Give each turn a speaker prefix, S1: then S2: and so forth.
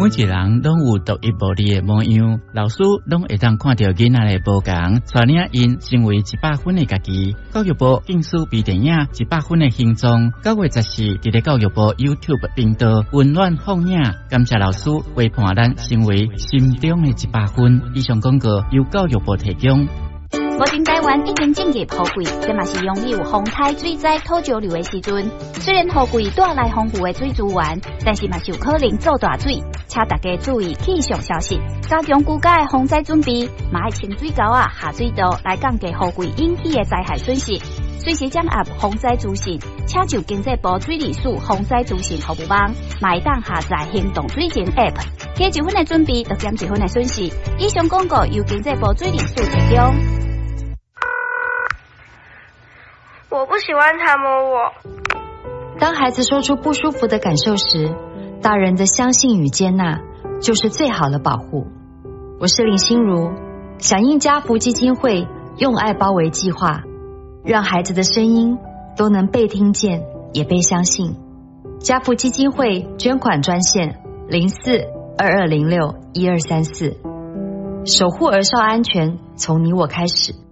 S1: 每一人拢有独一无二的模样，老师拢会当看到囡仔的无同，带领因成为100分的家己。教育部竞选微电影100分的形状，9月14日伫教育部 YouTube 频道温暖放映，感谢老师陪伴咱成为心中的100分。以上广告由教育部提供。
S2: 目前台湾已经进入雨季，这嘛是拥有风台水灾土石流的时阵。虽然雨季带来丰富的水资源，但是嘛是有可能造大水，请大家注意气象消息，加强居家的防灾准备，嘛爱清水沟下水道来降低雨季引起的灾害损失。随时掌握防灾资讯，请就经济部水利署防灾资讯服务网，买当下载行动水情 App， 加1分的准备，就减1分的损失。以上广告由经济部水利署提供。
S3: 我不喜欢他摸我。
S4: 当孩子说出不舒服的感受时，大人的相信与接纳就是最好的保护。我是林心如，响应家福基金会用爱包围计划，让孩子的声音都能被听见也被相信。家福基金会捐款专线04-2206-1234，守护儿少安全从你我开始。